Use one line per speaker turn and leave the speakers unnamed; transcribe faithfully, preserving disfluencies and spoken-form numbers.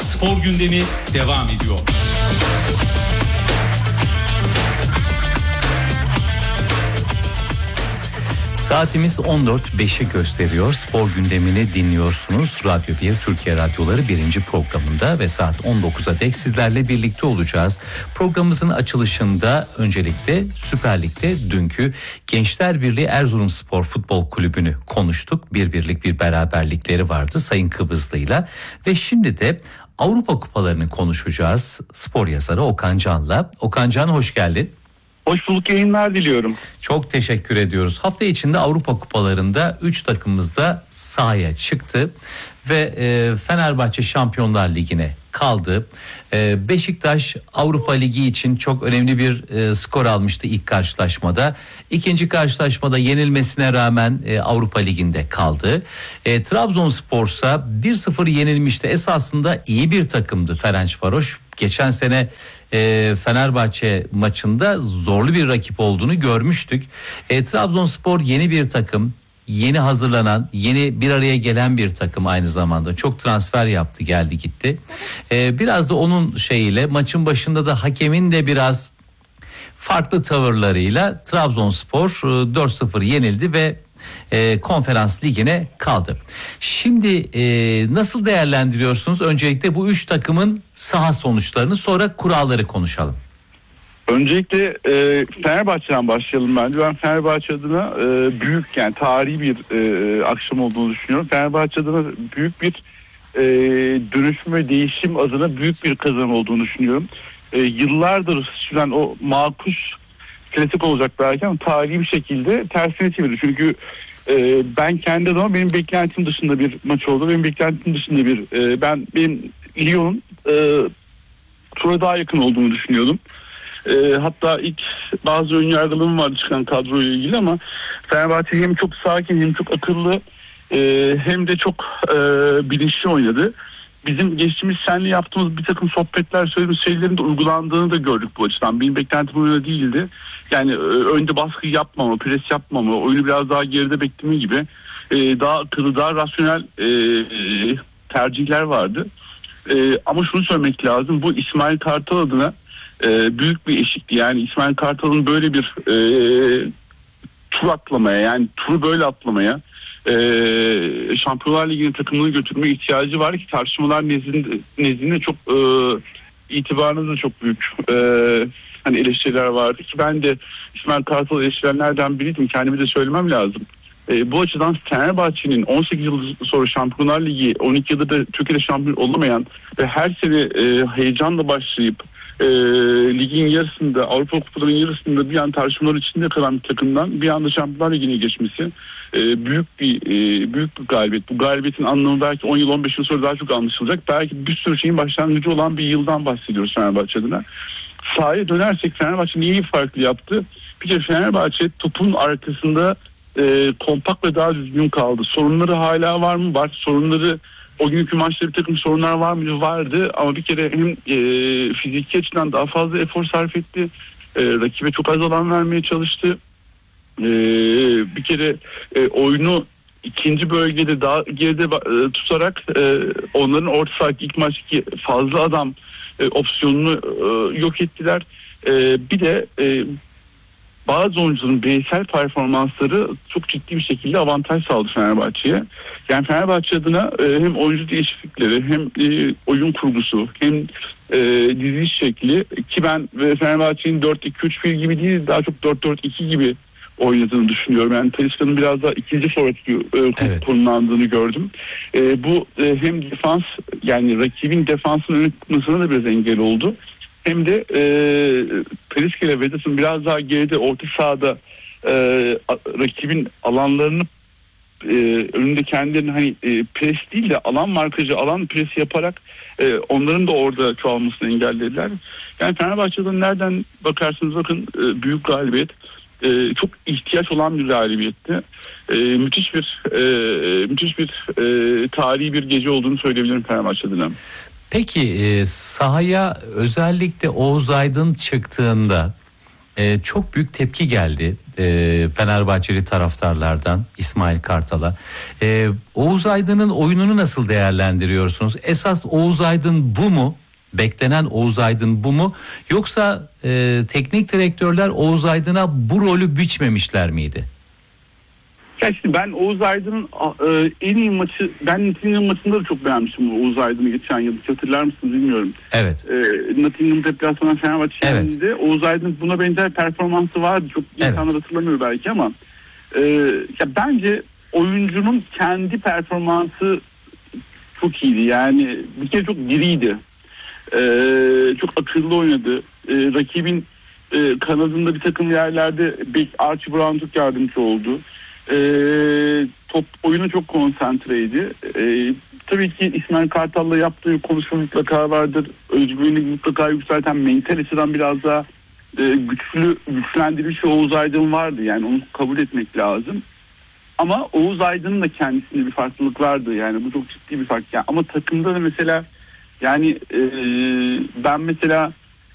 Spor gündemi devam ediyor.
Saatimiz on dört beşi gösteriyor. Spor gündemini dinliyorsunuz. Radyo bir Türkiye Radyoları birinci programında ve saat on dokuza dek sizlerle birlikte olacağız. Programımızın açılışında öncelikle Süper Lig'de dünkü Gençler Birliği Erzurumspor Futbol Kulübü'nü konuştuk. Bir birlik bir beraberlikleri vardı Sayın Kıbrıslı'yla ve şimdi de Avrupa Kupalarını konuşacağız. Spor yazarı Okan Can'la. Okan Can, hoş geldin.
Hoş bulduk, yayınlar diliyorum.
Çok teşekkür ediyoruz. Hafta içinde Avrupa Kupalarında üç takımımız da sahaya çıktı ve e, Fenerbahçe Şampiyonlar Ligi'ne kaldı. E, Beşiktaş Avrupa Ligi için çok önemli bir e, skor almıştı ilk karşılaşmada. İkinci karşılaşmada yenilmesine rağmen e, Avrupa Ligi'nde kaldı. E, Trabzonspor'sa bir sıfır yenilmişti. Esasında iyi bir takımdı Ferencvaroş. Geçen sene e, Fenerbahçe maçında zorlu bir rakip olduğunu görmüştük. E, Trabzonspor yeni bir takım, yeni hazırlanan, yeni bir araya gelen bir takım aynı zamanda. Çok transfer yaptı, geldi gitti. E, biraz da onun şeyiyle maçın başında da hakemin de biraz farklı tavırlarıyla Trabzonspor e, dört sıfır yenildi ve E, konferans ligine kaldı. Şimdi e, nasıl değerlendiriyorsunuz? Öncelikle bu üç takımın saha sonuçlarını, sonra kuralları konuşalım.
Öncelikle e, Fenerbahçe'den başlayalım bence. Ben Fenerbahçe adına e, büyük, yani tarihi bir e, akşam olduğunu düşünüyorum. Fenerbahçe adına büyük bir e, dönüşüm ve değişim adına büyük bir kazanım olduğunu düşünüyorum. E, yıllardır süren o makus klasik olacak belki ama tarihi bir şekilde tersine çevirdi. Çünkü e, ben kendi adıma benim beklentim dışında bir maç oldu. Benim beklentim dışında bir e, ben benim Lyon'un e, tura daha yakın olduğunu düşünüyordum. E, hatta ilk bazı önyargılığım vardı çıkan kadroyla ilgili ama Fenerbahçe hem çok sakin hem çok akıllı e, hem de çok e, bilinçli oynadı. Bizim geçtiğimiz seninle yaptığımız bir takım sohbetler, söylediğimiz şeylerin de uygulandığını da gördük bu açıdan. Benim beklentim öyle değildi. Yani önde baskı yapmama, pres yapmama, oyunu biraz daha geride bekleme gibi e, daha akıllı, daha rasyonel e, tercihler vardı. E, ama şunu söylemek lazım, bu İsmail Kartal adına e, büyük bir eşikti. Yani İsmail Kartal'ın böyle bir e, tur atlamaya, yani turu böyle atlamaya, Ee, Şampiyonlar Ligi'nin takımını götürmeye ihtiyacı var ki tartışmalar nezdinde, nezdinde çok e, itibarınızda çok büyük e, hani eleştiriler vardı ki ben de İsmail Kartal eleştirenlerden biriydim, kendime de söylemem lazım. E, bu açıdan Fenerbahçe'nin on sekiz yıl sonra Şampiyonlar Ligi, on iki yılda da Türkiye'de şampiyon olamayan ve her sene e, heyecanla başlayıp e, ligin yarısında, Avrupa Kupalarının yarısında bir an tartışmalar içinde kalan bir takımdan bir anda Şampiyonlar Ligi'ne geçmesi e, büyük bir e, büyük bir galibiyet. Bu galibiyetin anlamı belki on yıl on beş yıl sonra daha çok anlaşılacak. Belki bir sürü şeyin başlangıcı olan bir yıldan bahsediyoruz Fenerbahçe adına. Sahaya dönersek Fenerbahçe neyi farklı yaptı? Bir kere Fenerbahçe topun arkasında e, kompakt ve daha düzgün kaldı. Sorunları hala var mı? Var. Sorunları, o günkü maçta bir takım sorunlar var mıydı? Vardı ama bir kere hem e, fiziki açıdan daha fazla efor sarf etti. E, rakibe çok az alan vermeye çalıştı. E, bir kere e, oyunu ikinci bölgede daha geride e, tutarak e, onların orta saha ilk maçtaki fazla adam e, opsiyonunu e, yok ettiler. E, bir de e, bazı oyuncuların bireysel performansları çok ciddi bir şekilde avantaj sağladı Fenerbahçe'ye. Yani Fenerbahçe adına e, hem oyuncu değişiklikleri hem e, oyun kurgusu hem e, diziş şekli ki ben ve Fenerbahçe'nin dört iki üç bir gibi değil, daha çok dört dört iki gibi oynadığını düşünüyorum. Yani Talisca'nın biraz daha ikinci forvet e, evet. konumlandığını gördüm. E, bu e, hem defans, yani rakibin defansının önüne tutmasına da biraz engel oldu. Hem de e, Talisca ile Vedat'ın biraz daha geride orta sahada e, rakibin alanlarını e, önünde kendilerini hani e, pres değil de alan markajı, alan presi yaparak e, onların da orada çoğalmasını engellediler. Yani Fenerbahçe'den nereden bakarsınız bakın e, büyük galibiyet. E, çok ihtiyaç olan bir galibiyetti. E, müthiş bir e, müthiş bir e, tarihi bir gece olduğunu söyleyebilirim Fenerbahçe adına.
Peki e, sahaya özellikle Oğuz Aydın çıktığında e, çok büyük tepki geldi e, Fenerbahçeli taraftarlardan İsmail Kartal'a. E, Oğuz Aydın'ın oyununu nasıl değerlendiriyorsunuz? Esas Oğuz Aydın bu mu? Beklenen Oğuz Aydın bu mu? Yoksa e, teknik direktörler Oğuz Aydın'a bu rolü biçmemişler miydi?
Ya işte ben Oğuz Aydın'ın e, en iyi maçı, ben Nottingham maçında da çok beğenmiştim Oğuz Aydın'ı geçen yıl. Hatırlar mısınız bilmiyorum.
Evet.
E, Nottingham deplasmanı Fenerbahçe
evet.
yenildi. Oğuz Aydın buna benzer performansı vardı. Çok insanlar evet. hatırlamıyor belki ama e, ya bence oyuncunun kendi performansı çok iyiydi. Yani bir kere çok diriydi. E, çok akıllı oynadı. E, rakibin e, kanadında bir takım yerlerde Archie Brown çok yardımcı oldu. Ee, top oyunu çok konsantreydi. Ee, tabii ki İsmail Kartal'la yaptığı konuşma mutlaka vardır. Özgüveni mutlaka yükselten, mental açıdan biraz daha e, güçlü, güçlendirilmiş Oğuz Aydın vardı. Yani onu kabul etmek lazım. Ama Oğuz Aydın'ın da kendisinde bir farklılık vardı. Yani bu çok ciddi bir fark. Yani, ama takımda da mesela yani e, ben mesela